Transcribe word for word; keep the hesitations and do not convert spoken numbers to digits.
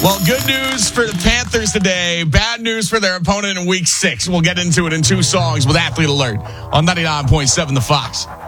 Well, good news for the Panthers today. Bad news for their opponent in week six. We'll get into it in two songs with Athlete Alert on ninety-nine point seven The Fox.